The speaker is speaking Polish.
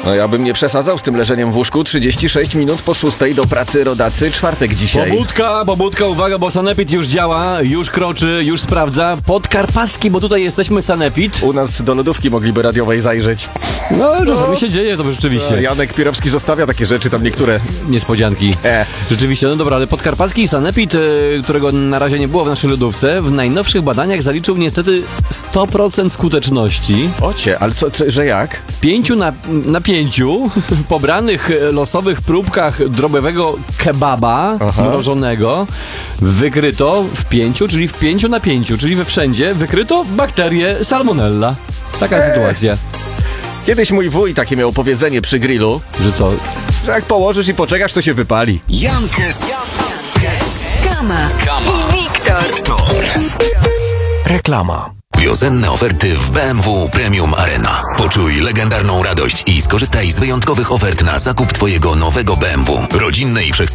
No ja bym nie przesadzał z tym leżeniem w łóżku. 36 minut po 6 do pracy, rodacy, czwartek dzisiaj. Pobudka, uwaga, bo Sanepid już działa, już kroczy, już sprawdza. Podkarpacki, bo tutaj jesteśmy, Sanepid. U nas do lodówki mogliby radiowej zajrzeć. No, czasami się dzieje to rzeczywiście. Janek Pirowski zostawia takie rzeczy, tam niektóre. Niespodzianki. Rzeczywiście, no dobra, ale Podkarpacki i Sanepid, którego na razie nie było w naszej lodówce, w najnowszych badaniach zaliczył niestety 100% skuteczności. Ocie, ale że jak? 5 na 5 pobranych losowych próbkach drobiowego kebaba mrożonego wykryto w 5, czyli w 5 na 5, czyli we wszędzie wykryto bakterię salmonella. Taka sytuacja. Kiedyś mój wuj takie miał powiedzenie przy grillu, Że co? że jak położysz i poczekasz, to się wypali. Jankes, Kama i Wiktor. Reklama. Wiosenne oferty w BMW Premium Arena. Poczuj legendarną radość i skorzystaj z wyjątkowych ofert na zakup Twojego nowego BMW. Rodzinne i wszechstronne